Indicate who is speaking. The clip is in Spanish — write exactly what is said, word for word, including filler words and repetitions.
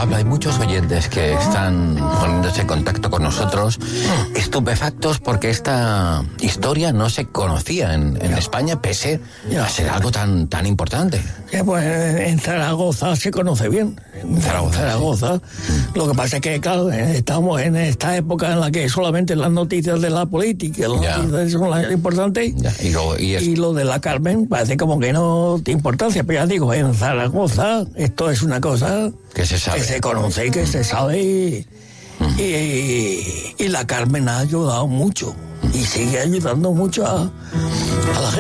Speaker 1: Pablo, hay muchos oyentes que están poniéndose en contacto con nosotros, estupefactos porque esta historia no se conocía en, en España, pese a ser algo tan, tan importante.
Speaker 2: Sí, pues en Zaragoza se conoce bien. En Zaragoza. Zaragoza. Sí. Lo que pasa es que, claro, estamos en esta época en la que solamente las noticias de la política, las
Speaker 1: ya.
Speaker 2: noticias son las importantes.
Speaker 1: Ya. Y, lo, y, es...
Speaker 2: y lo de la Carmen parece como que no tiene importancia. Pero ya digo, en Zaragoza esto es una cosa
Speaker 1: que se sabe.
Speaker 2: Que se conoce y que se sabe. Y, mm. y, y la Carmen ha ayudado mucho. Y sigue ayudando mucho a, a la gente.